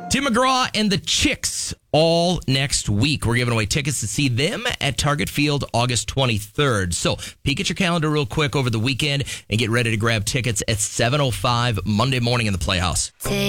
Tim McGraw and the Chicks all next week. We're giving away tickets to see them at Target Field August 23rd. So peek at your calendar real quick over the weekend and get ready to grab tickets at 7:05 Monday morning in the Playhouse.